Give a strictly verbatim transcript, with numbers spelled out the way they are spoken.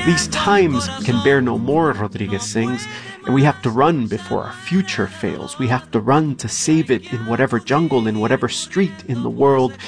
These times can bear no more, Rodriguez sings, and we have to run before our future fails. We have to run to save it in whatever jungle, in whatever street in the world.